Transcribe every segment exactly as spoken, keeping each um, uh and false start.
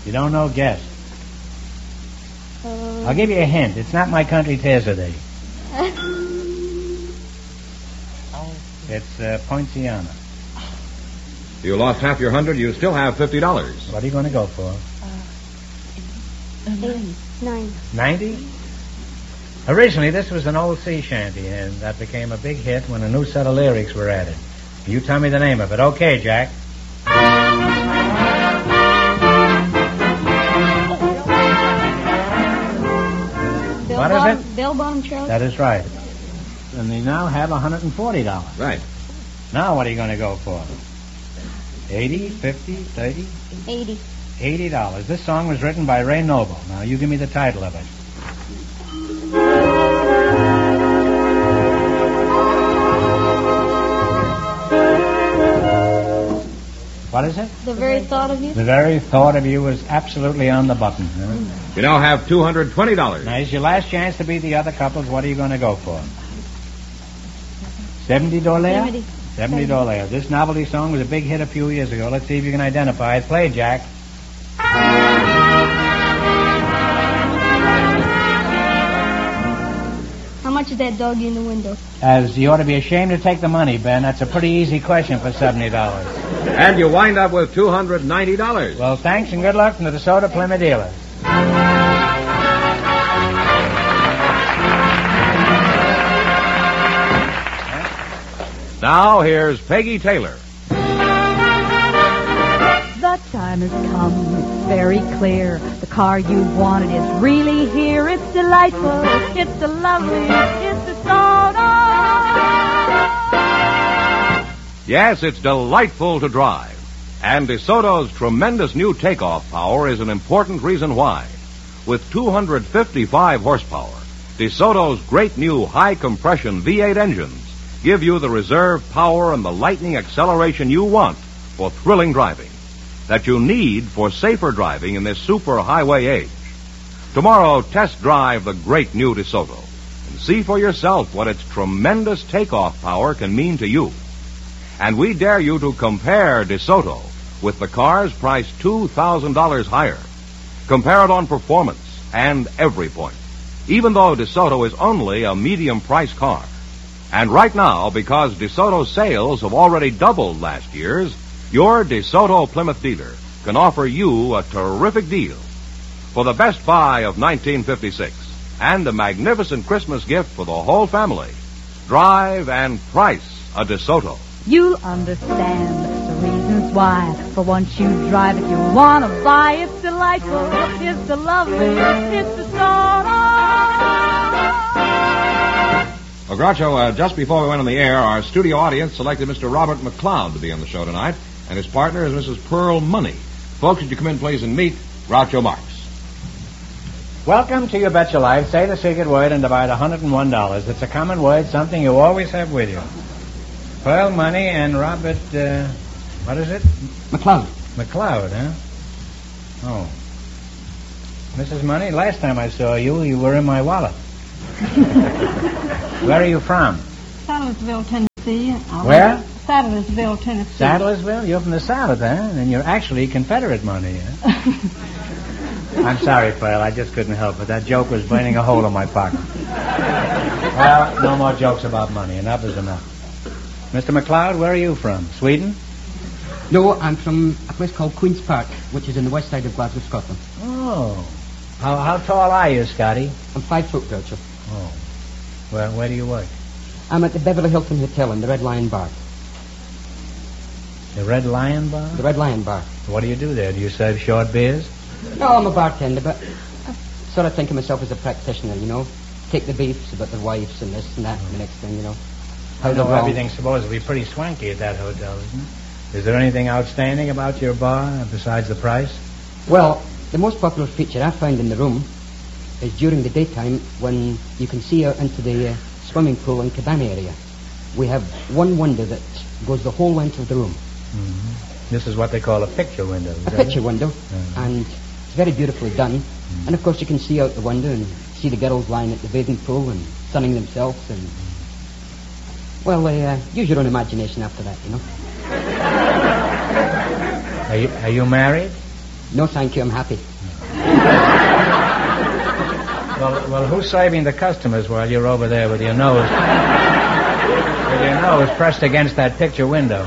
You don't know, guess. Uh, I'll give you a hint. It's not My Country 'Tis a Thee. It's uh, Poinciana. You lost half your hundred. You still have fifty dollars. What are you going to go for? Eight, nine. Ninety? Originally, this was an old sea shanty, and that became a big hit when a new set of lyrics were added. You tell me the name of it. Okay, Jack. Bill What Bottom, is it? Bill Bottom Trout? That is right. And they now have one hundred forty dollars. Right. Now what are you going to go for? eighty, fifty, thirty? eighty. eighty dollars. This song was written by Ray Noble. Now, you give me the title of it. What is it? The very thought of you? The very thought of you was absolutely on the button. Huh? You now have two hundred twenty dollars. Now, it's your last chance to beat the other couples. What are you going to go for? seventy dollars? Seventy. seventy dollars. This novelty song was a big hit a few years ago. Let's see if you can identify it. Play, Jack. How much is that doggy in the window? As you ought to be ashamed to take the money, Ben. That's a pretty easy question for seventy dollars. And you wind up with two hundred ninety dollars. Well, thanks and good luck from the DeSoto Plymouth dealers. Now, here's Peggy Taylor. The time has come, it's very clear. The car you wanted is really here. It's delightful, it's a lovely, it's a soda. Yes, it's delightful to drive. And DeSoto's tremendous new takeoff power is an important reason why. With two hundred fifty-five horsepower, DeSoto's great new high-compression V eight engines give you the reserve power and the lightning acceleration you want for thrilling driving, that you need for safer driving in this super highway age. Tomorrow, test drive the great new DeSoto and see for yourself what its tremendous takeoff power can mean to you. And we dare you to compare DeSoto with the cars priced two thousand dollars higher. Compare it on performance and every point, even though DeSoto is only a medium-price car. And right now, because DeSoto sales have already doubled last year's, your DeSoto Plymouth dealer can offer you a terrific deal. For the best buy of nineteen fifty-six and a magnificent Christmas gift for the whole family, drive and price a DeSoto. You'll understand the reasons why. For once you drive it, you want to buy. It's delightful, it's a lovely, it's a soda. Well, Groucho, uh, just before we went on the air, our studio audience selected Mister Robert McLeod to be on the show tonight, and his partner is Missus Pearl Money. Folks, would you come in, please, and meet Groucho Marx. Welcome to You Bet Your Life. Say the secret word and divide one hundred one dollars. It's a common word, something you always have with you. Pearl Money and Robert, uh, what is it? McLeod. McLeod, huh? Oh. Missus Money, last time I saw you, you were in my wallet. Where are you from? Sadlersville, Tennessee. I Where? Sadlersville, Tennessee. Sadlersville? You're from the South, huh? And you're actually Confederate money, huh? I'm sorry, Pearl. I just couldn't help it. That joke was burning a hole in my pocket. Well, no more jokes about money. Enough is enough. Mister McLeod, where are you from? Sweden? No, I'm from a place called Queen's Park, which is in the west side of Glasgow, Scotland. Oh. How, how tall are you, Scotty? I'm five foot, Groucho. Oh. Well, where do you work? I'm at the Beverly Hilton Hotel in the Red Lion Bar. The Red Lion Bar? The Red Lion Bar. What do you do there? Do you serve short beers? No, I'm a bartender, but I sort of think of myself as a practitioner, you know. Take the beefs about the wives and this and that and the next thing, you know. I know wrong. everything's supposed to be pretty swanky at that hotel, isn't it? Is there anything outstanding about your bar besides the price? Well, the most popular feature I find in the room is during the daytime when you can see out into the uh, swimming pool and cabana area. We have one window that goes the whole length of the room. Mm-hmm. This is what they call a picture window. A picture it? window, mm-hmm. and it's very beautifully done. Mm-hmm. And of course you can see out the window and see the girls lying at the bathing pool and sunning themselves and... Well, uh, use your own imagination after that, you know. Are you, are you married? No, thank you. I'm happy. Well, well, who's saving the customers while you're over there with your nose, with your nose pressed against that picture window?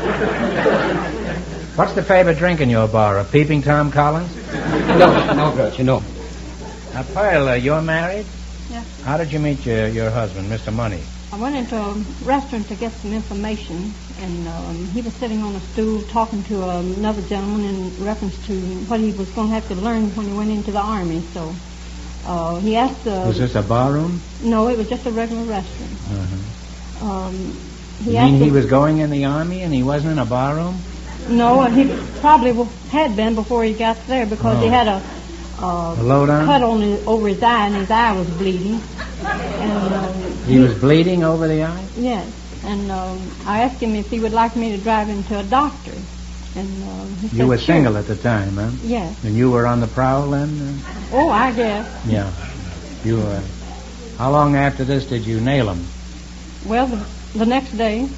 What's the favorite drink in your bar? A peeping Tom Collins? No, no, Groucho, no. Now, Pearl, uh, you're married? Yeah. How did you meet your, your husband, Mister Money? I went into a restaurant to get some information, and um, he was sitting on a stool talking to um, another gentleman in reference to what he was going to have to learn when he went into the Army. So uh, he asked... Uh, Was this a barroom? No, it was just a regular restaurant. Uh-huh. Um, he You asked mean he him- was going in the Army and he wasn't in a barroom? No, and he probably w- had been before he got there because Oh. he had a, uh, A load on? cut on his, over his eye, and his eye was bleeding. And um, He was bleeding over the eye? yes, and um, I asked him if he would like me to drive him to a doctor, and um, he said You were sure. single at the time, huh? Yes. And you were on the prowl then? Oh, I guess. Yeah. You were. How long after this did you nail him? Well, the, the next day.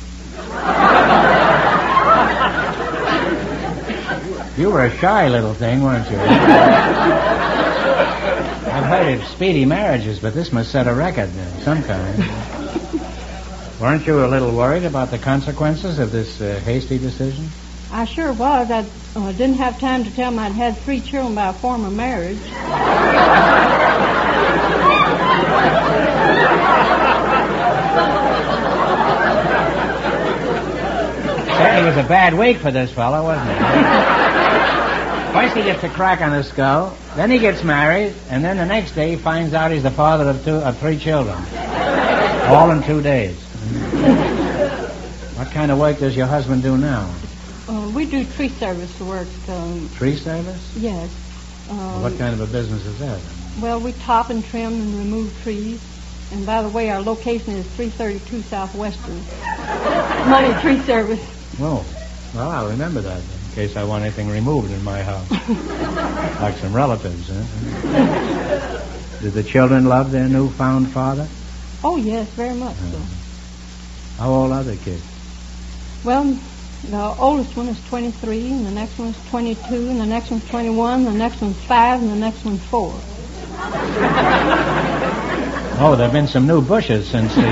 You were a shy little thing, weren't you? I've heard of speedy marriages, but this must set a record of some kind. Weren't you a little worried about the consequences of this uh, hasty decision? I sure was. I uh, didn't have time to tell him I'd had three children by a former marriage. Certainly was a bad week for this fellow, wasn't it? First he gets a crack on the skull, then he gets married, and then the next day he finds out he's the father of two of three children. All in two days. What kind of work does your husband do now? Uh, we do tree service work. Um, Tree service? yes. Um, What kind of a business is that? Well, we top and trim and remove trees. And by the way, our location is three thirty-two Southwestern. Money Tree Service. Oh, well, I'll remember that in case I want anything removed in my house. Like some relatives, huh? Did the children love their newfound father? Oh, yes, very much so. How old are the kids? Well, the oldest one is twenty-three, and the next one's twenty-two, and the next one's twenty-one, the next one's five, and the next one's four. Oh, there have been some new bushes since the...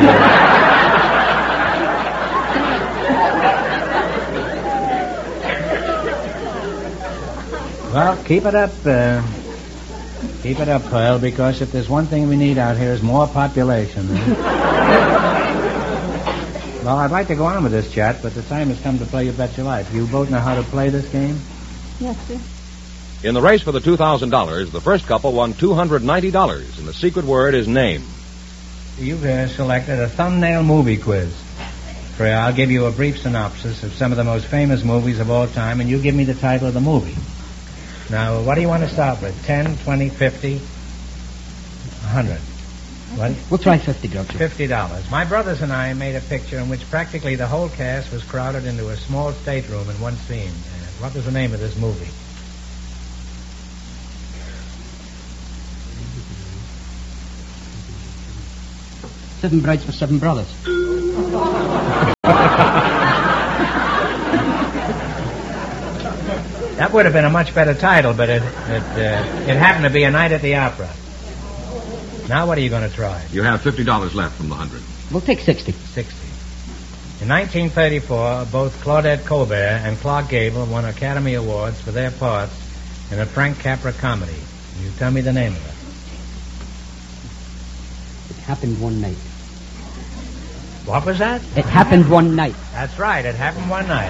Well, keep it up, uh, keep it up, Pearl, because if there's one thing we need out here is more population. Eh? Well, I'd like to go on with this chat, but the time has come to play You Bet Your Life. You both know how to play this game? Yes, sir. In the race for the two thousand dollars, the first couple won two hundred ninety dollars, and the secret word is name. You've uh, selected a thumbnail movie quiz. Freya, I'll give you a brief synopsis of some of the most famous movies of all time, and you give me the title of the movie. Now, what do you want to start with? ten, twenty, fifty, one hundred? What? We'll try fifty, Groucho. fifty dollars. My brothers and I made a picture in which practically the whole cast was crowded into a small stateroom in one scene. Uh, what was the name of this movie? Seven Brides for Seven Brothers. That would have been a much better title, but it it, uh, it happened to be A Night at the Opera. Now what are you going to try? You have fifty dollars left from the hundred. We'll take sixty. sixty. In nineteen thirty-four, both Claudette Colbert and Clark Gable won Academy Awards for their parts in a Frank Capra comedy. Can you tell me the name of it? It happened one night. What was that? It happened one night. That's right. It happened one night.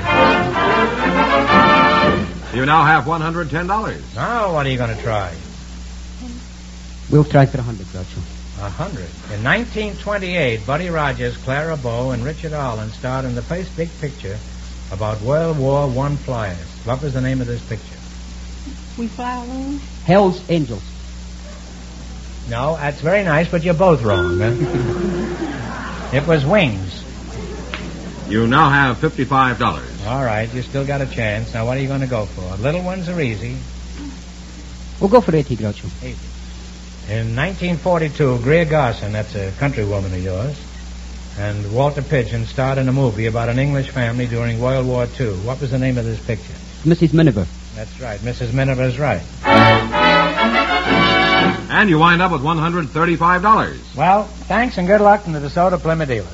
You now have one hundred ten dollars. Now what are you going to try? We'll try for a hundred, Groucho. A hundred. In nineteen twenty-eight, Buddy Rogers, Clara Bow, and Richard Arlen starred in the first big picture about World War One flyers. What was the name of this picture? We fly alone? Hell's Angels. No, that's very nice, but you're both wrong. Huh? It was Wings. You now have fifty-five dollars. All right, you still got a chance. Now, what are you going to go for? Little ones are easy. We'll go for eighty, Groucho. Easy. In nineteen forty-two, Greer Garson, that's a countrywoman of yours, and Walter Pidgeon starred in a movie about an English family during World War Two. What was the name of this picture? Missus Miniver. That's right. Missus Miniver's right. And you wind up with one hundred thirty-five dollars. Well, thanks and good luck from the DeSoto Plymouth dealers.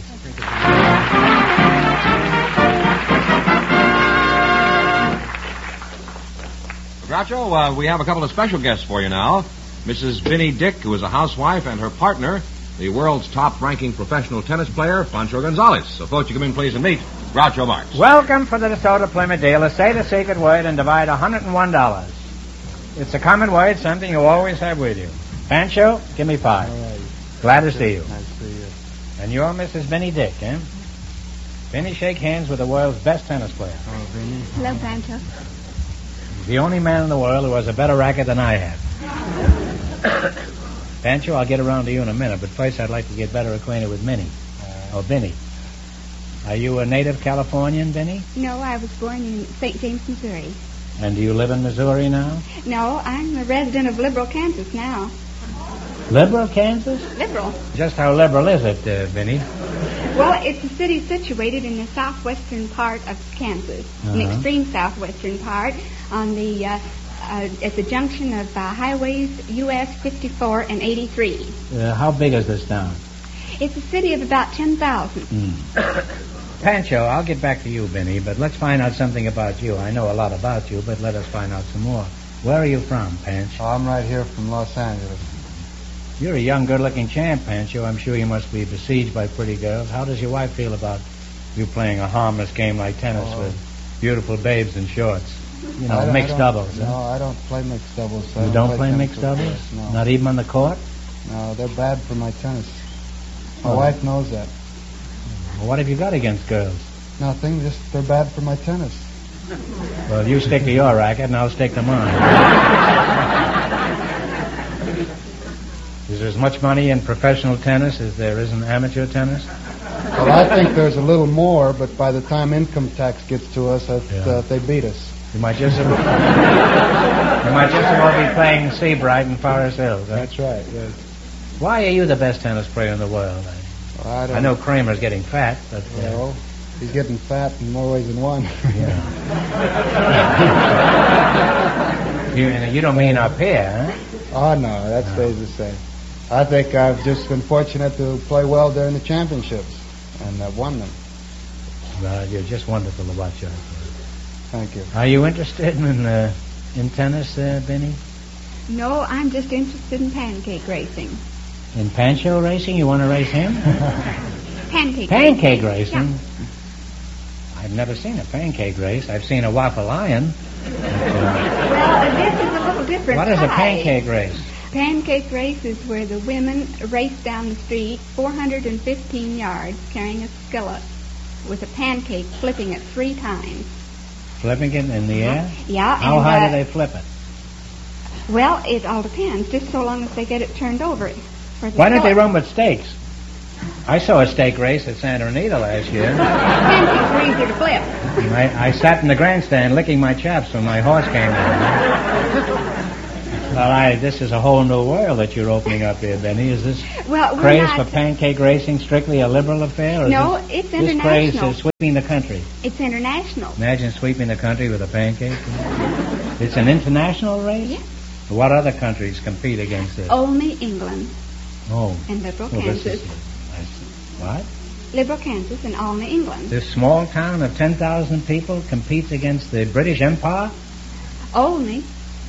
Groucho, uh, we have a couple of special guests for you now. Missus Vinnie Dick, who is a housewife, and her partner, the world's top-ranking professional tennis player, Pancho Gonzalez. So, folks, you come in, please, and meet Groucho Marx. Welcome for the DeSoto Plymouth dealers. Say the secret word and divide one hundred one dollars. It's a common word, something you always have with you. Pancho, give me five. All right. Glad to see you. Nice to see you. And you're Missus Vinnie Dick, eh? Vinnie, shake hands with the world's best tennis player. Oh, Vinny. Hello, Pancho. He's the only man in the world who has a better racket than I have. Pancho, I'll get around to you in a minute, but first I'd like to get better acquainted with Minnie. Uh, or Vinnie. Are you a native Californian, Vinnie? No, I was born in Saint James, Missouri. And do you live in Missouri now? No, I'm a resident of Liberal, Kansas now. Liberal, Kansas? Liberal. Just how liberal is it, uh, Vinnie? Well, it's a city situated in the southwestern part of Kansas, Uh-huh. an extreme southwestern part, on the uh, uh, at the junction of uh, highways U S fifty-four and eighty-three. Uh, how big is this town? It's a city of about ten thousand. Mm. Pancho, I'll get back to you, Vinnie, but let's find out something about you. I know a lot about you, but let us find out some more. Where are you from, Pancho? Oh, I'm right here from Los Angeles. You're a young, good-looking champ, Pancho. I'm sure you must be besieged by pretty girls. How does your wife feel about you playing a harmless game like tennis Oh. with beautiful babes in shorts? You I know, don't- mixed I don't- doubles, No, huh? I don't play mixed doubles. I You don't play tennis mixed with doubles? girls, No. Not even on the court? No, they're bad for my tennis. My Oh. wife knows that. Well, what have you got against girls? Nothing, just they're bad for my tennis. Well, you stick to your racket, and I'll stick to mine. Is there as much money in professional tennis as there is in amateur tennis? Well, I think there's a little more, but by the time income tax gets to us, I, Yeah. uh, they beat us. You might just you might just as well be playing Seabright in Forest Hills. Huh? That's right. Yes. Why are you the best tennis player in the world? Well, I, don't, I know Kramer's getting fat, but uh, Well, he's getting fat in more ways than one. yeah. you you don't mean up here, huh? Oh, no, that stays the same. I think I've just been fortunate to play well during the championships, and I've won them. Well, you're just wonderful to watch out. Thank you. Are you interested in uh, in tennis, uh, Benny? No, I'm just interested in pancake racing. In Pancho racing? You want to race him? Pancake Pancake racing. racing? I've never seen a pancake race. I've seen a waffle iron. But, uh, Well, this is a little different. what is a pie. pancake race? Pancake race is where the women race down the street four hundred fifteen yards carrying a skillet with a pancake, flipping it three times. Flipping it in the air? Yeah. How and, high uh, do they flip it? Well, it all depends, just so long as they get it turned over. For the Why don't they skillet. run with steaks? I saw a steak race at Santa Anita last year. Pancakes are easier to flip. I, I sat in the grandstand licking my chops when my horse came down. Well, I, this is a whole new world that you're opening up here, Benny. Is this Well, we're craze not, for pancake racing strictly a liberal affair? Or No, is this, it's this craze international. is sweeping the country. It's international. Imagine sweeping the country with a pancake. It's an international race? Yeah. What other countries compete against this? Only England Oh. and Liberal Well, this Kansas. is, I see. What? Liberal Kansas and Olney, England. This small town of ten thousand people competes against the British Empire? Olney.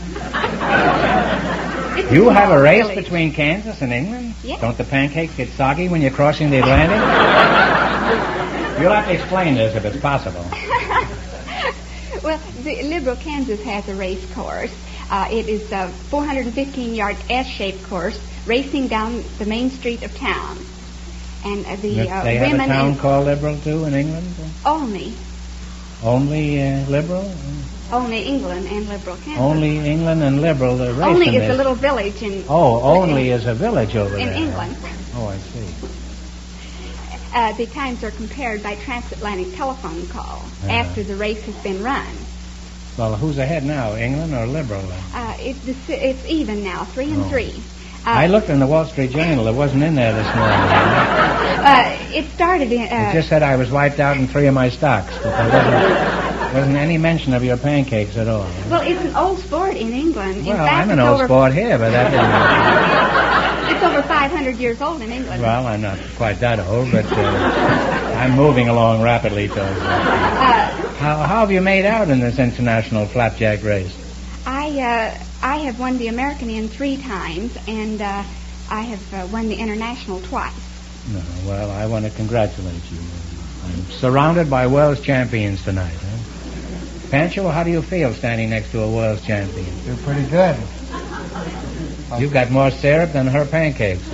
It's You have a small race village. between Kansas and England? Yes. Don't the pancakes get soggy when you're crossing the Atlantic? You'll have to explain this if it's possible. Well, the Liberal Kansas has a race course. Uh, it is a four hundred fifteen yard S-shaped course racing down the main street of town. And uh, the uh, they have women a town in called Liberal, too, in England? Olney, Only uh, Liberal? Olney, England, and Liberal Kansas. Only England and Liberal uh, race Olney in is this. a little village in Oh, Only is a village over in there. England. Oh, I see. Uh, the times are compared by transatlantic telephone call Uh-huh. after the race has been run. Well, who's ahead now, England or Liberal? Uh, it, the, it's even now, three and Oh. three. Uh, I looked in the Wall Street Journal. It wasn't in there this morning. uh, it started in. Uh, It just said I was wiped out in three of my stocks. But there wasn't, Wasn't any mention of your pancakes at all. Well, it's an old sport in England. In Well, fact, I'm an it's old over, sport here, but that didn't... It's over five hundred years old in England. Well, I'm not quite that old, but uh, I'm moving along rapidly towards that. Uh, How, how have you made out in this international flapjack race? I uh, I have won the American in three times, and uh, I have uh, won the international twice. No, well, I want to congratulate you. I'm surrounded by world's champions tonight. Huh? Pancho, how do you feel standing next to a world's champion? You're pretty good. You've got more syrup than her pancakes.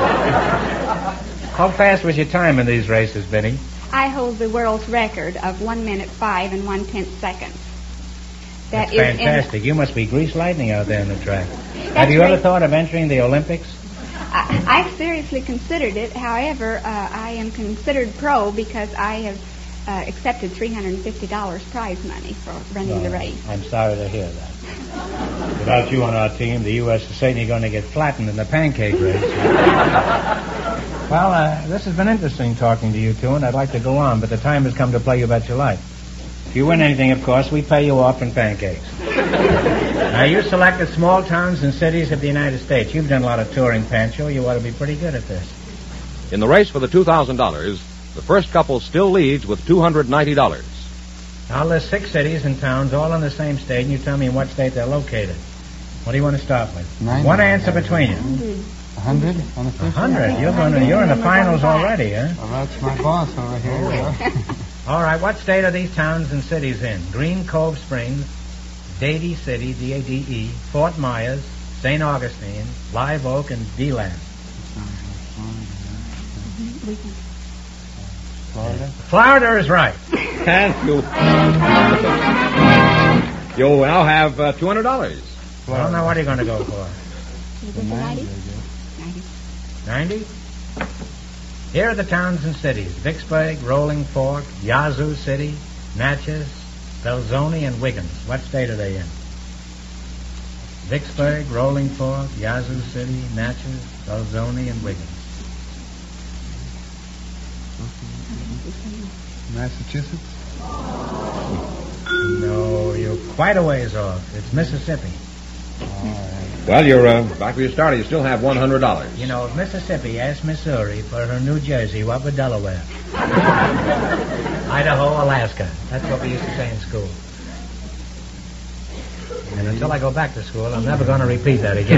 How fast was your time in these races, Benny? I hold the world's record of one minute five and one tenth seconds. That That's is in- fantastic. You must be grease lightning out there in the track. That's Have you ever right. thought of entering the Olympics? I, I've seriously considered it. However, uh, I am considered pro because I have uh, accepted three hundred fifty dollars prize money for running the Oh, race. I'm sorry to hear that. Without you on our team, the U S is certainly going to get flattened in the pancake race. Well, uh, this has been interesting talking to you two, and I'd like to go on, but the time has come to play You Bet Your Life. If you win anything, of course, we pay you off in pancakes. Now, you selected small towns and cities of the United States. You've done a lot of touring, Pancho. You ought to be pretty good at this. In the race for the two thousand dollars, the first couple still leads with two hundred ninety dollars. I'll list six cities and towns all in the same state, and you tell me in what state they're located. What do you want to start with? Ninety. One answer between you. A hundred on the A fifth? hundred. You're going to, you're in the finals already, huh? Well, that's my boss over here. All right. What state are these towns and cities in? Green Cove Springs, Dade City, D A D E, Fort Myers, Saint Augustine, Live Oak, and D-Land. Florida? Florida is right. And you, you now have uh, two hundred dollars. Well, now what are you going to go for? Is it the ninety? Ninety? Here are the towns and cities: Vicksburg, Rolling Fork, Yazoo City, Natchez, Belzoni, and Wiggins. What state are they in? Vicksburg, Rolling Fork, Yazoo City, Natchez, Belzoni, and Wiggins. Massachusetts? No, you're quite a ways off. It's Mississippi. Well, you're uh, back where you started. You still have one hundred dollars. You know, if Mississippi asked Missouri for her New Jersey, what would Delaware? Idaho, Alaska. That's what we used to say in school. And until I go back to school, I'm never going to repeat that again.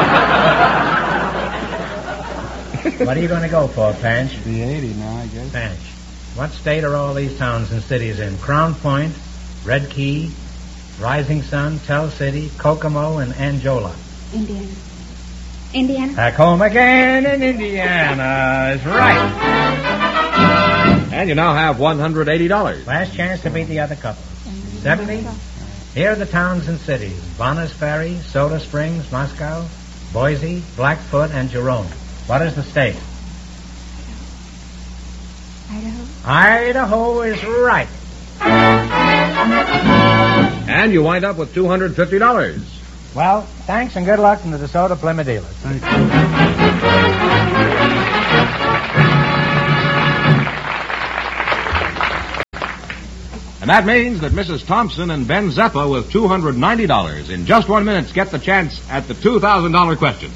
What are you going to go for, Panch? The eighty now, I guess. Panch. What state are all these towns and cities in? Crown Point, Red Key, Rising Sun, Tell City, Kokomo, and Angola. Indiana. Indiana? Back home again in Indiana is right. And you now have one hundred eighty dollars. Last chance to beat the other couple. Seventy? Here are the towns and cities: Bonners Ferry, Soda Springs, Moscow, Boise, Blackfoot, and Jerome. What is the state? Idaho? Idaho is right. And you wind up with two hundred fifty dollars. Well, thanks and good luck from the DeSoto Plymouth dealers. Thank you. And that means that Missus Thompson and Ben Zeppa with two hundred ninety dollars in just one minute get the chance at the two thousand dollars question.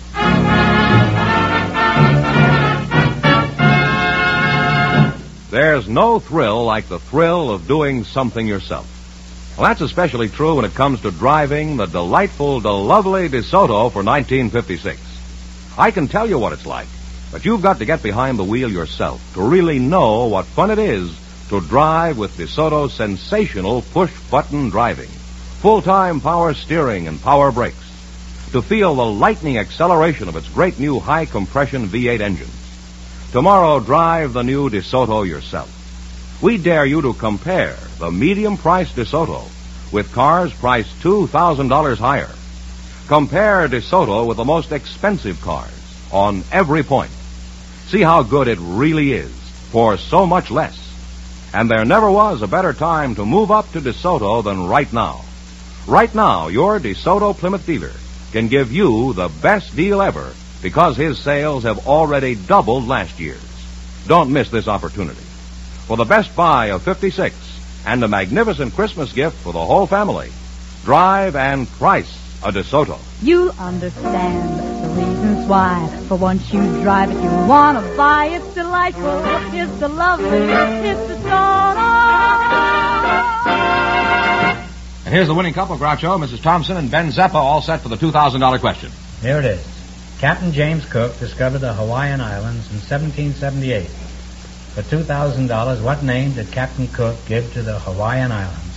There's no thrill like the thrill of doing something yourself. Well, that's especially true when it comes to driving the delightful, the lovely DeSoto for nineteen fifty-six. I can tell you what it's like, but you've got to get behind the wheel yourself to really know what fun it is to drive with DeSoto's sensational push-button driving, full-time power steering and power brakes, to feel the lightning acceleration of its great new high-compression V eight engine. Tomorrow, drive the new DeSoto yourself. We dare you to compare the medium-priced DeSoto with cars priced two thousand dollars higher. Compare DeSoto with the most expensive cars on every point. See how good it really is for so much less. And there never was a better time to move up to DeSoto than right now. Right now, your DeSoto Plymouth dealer can give you the best deal ever because his sales have already doubled last year's. Don't miss this opportunity. For the best buy of fifty-six, and a magnificent Christmas gift for the whole family. Drive and price a DeSoto. You'll understand the reasons why. For once you drive it, you want to buy. It's delightful, it's the lovely, it's the And here's the winning couple, Groucho, Missus Thompson and Ben Zappa, all set for the two thousand dollars question. Here it is. Captain James Cook discovered the Hawaiian Islands in seventeen seventy-eight. For two thousand dollars, what name did Captain Cook give to the Hawaiian Islands?